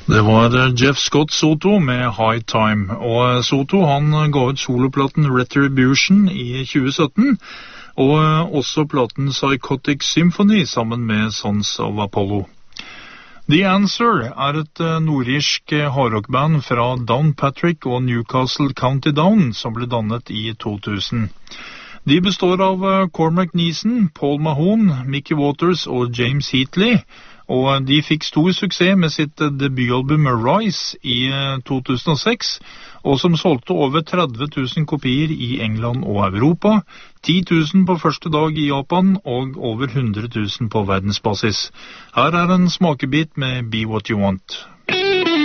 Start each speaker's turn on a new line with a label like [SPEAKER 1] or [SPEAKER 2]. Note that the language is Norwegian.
[SPEAKER 1] Det var Jeff Scott Soto med High Time, og Soto han ga ut soloplaten Retribution i 2017, og også platen Psychotic Symphony sammen med Sons of Apollo. The Answer et nordirsk hardrockband fra Downpatrick og Newcastle County Down som ble dannet i 2000. De består av Cormac Neeson, Paul Mahone, Mickey Waters og James Heatley, og de fikk stor suksess med sitt debutalbum Rise i 2006, og som solgte over 30 000 kopier i England og Europa, 10 000 på første dag i Japan og over 100 000 på verdensbasis. Her en smakebit med Be What You Want.